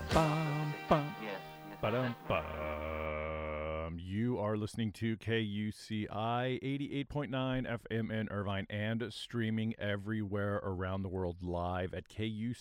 Bum, bum, Yes, ba-dum, bum. You are listening to KUCI 88.9 FM in Irvine and streaming everywhere around the world live at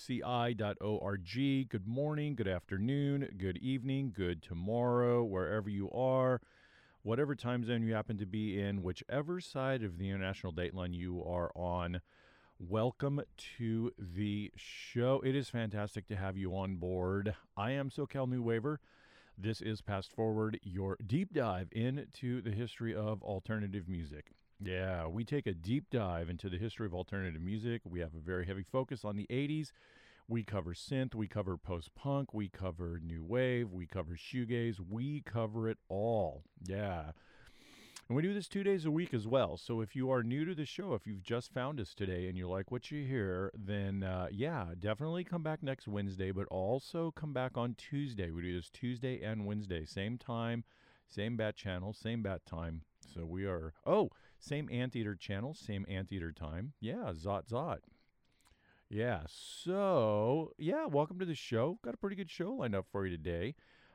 kuci.org. Good morning, good afternoon, good evening, good tomorrow, wherever you are, whatever time zone you happen to be in, whichever side of the international date line you are on. Welcome to the show. It is fantastic to have you on board. I am SoCal New Waver. This is Past Forward, your deep dive into the history of alternative music. Yeah, we take a deep dive into the history of alternative music. We have a very heavy focus on the 80s. We cover synth, we cover post-punk, we cover new wave, we cover shoegaze, we cover it all. Yeah. And we do this 2 days a week as well. So if you are new to the show, if you've just found us today and you like what you hear, then yeah, definitely come back next Wednesday, but also come back on Tuesday. We do this Tuesday and Wednesday, same time, same bat channel, same bat time. So we are, same Anteater channel, same Anteater time. Yeah, Zot. Yeah, so, yeah, welcome to the show. Got a pretty good show lined up for you today.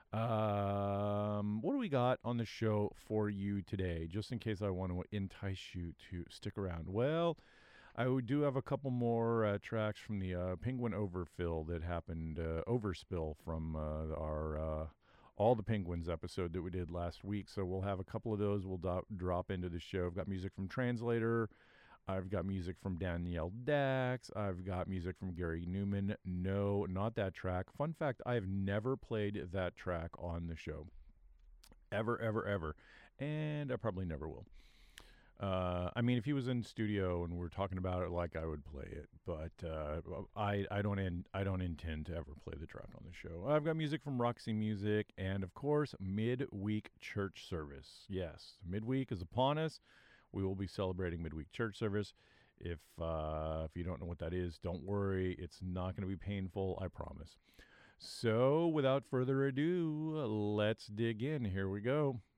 What do we got on the show for you today? Just in case I want to entice you to stick around. Well, I do have a couple more tracks from the Penguin Overfill that happened, Overspill from our All the Penguins episode that we did last week. So we'll have a couple of those we'll drop into the show. I've got music from Translator. I've got music from Danielle Dax. I've got music from Gary Newman. No, not that track. Fun fact, I've never played that track on the show. Ever. And I probably never will. I mean, if he was in studio and we're talking about it, like I would play it, but I don't intend to ever play the track on the show. I've got music from Roxy Music, and of course, midweek church service. Yes, midweek is upon us. We will be celebrating midweek church service. If you don't know what that is, don't worry. It's not going to be painful, I promise. So, without further ado, let's dig in. Here we go.